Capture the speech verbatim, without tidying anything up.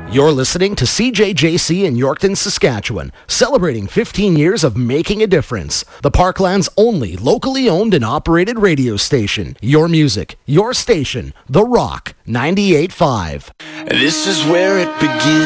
You're listening to C J J C in Yorkton, Saskatchewan, celebrating fifteen years of making a difference. The Parkland's only locally owned and operated radio station. Your music, your station, The Rock, ninety-eight point five. This is where it begins.